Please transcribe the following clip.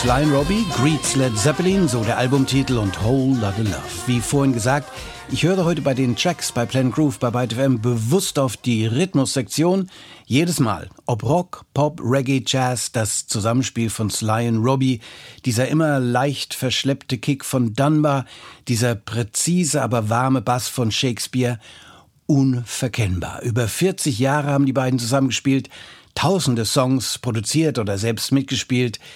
Sly & Robbie, Greets Led Zeppelin, so der Albumtitel, und Whole Lotta Love. Wie vorhin gesagt, ich höre heute bei den Tracks bei Planet Groove bei Byte FM bewusst auf die Rhythmussektion. Jedes Mal, ob Rock, Pop, Reggae, Jazz, das Zusammenspiel von Sly & Robbie, dieser immer leicht verschleppte Kick von Dunbar, dieser präzise, aber warme Bass von Shakespeare, unverkennbar. Über 40 Jahre haben die beiden zusammengespielt, tausende Songs produziert oder selbst mitgespielt.